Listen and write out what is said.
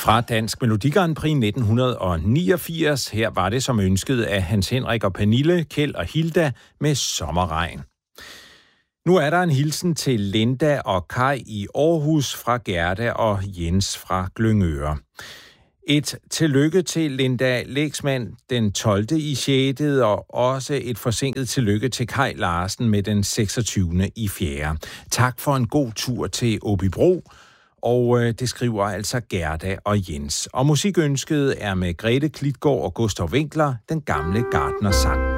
Fra Dansk Melodi Grand Prix 1989. Her var det som ønsket af Hans Henrik og Pernille, Kjeld og Hilda med Sommerregn. Nu er der en hilsen til Linda og Kai i Aarhus fra Gerda og Jens fra Glyngøre. Et tillykke til Linda Leksmann den 12. i 6. og også et forsinket tillykke til Kai Larsen med den 26. i 4. Tak for en god tur til Åbybro. Og det skriver altså Gerda og Jens. Og musikønsket er med Grete Klitgaard og Gustav Winkler, Den gamle gartnersang.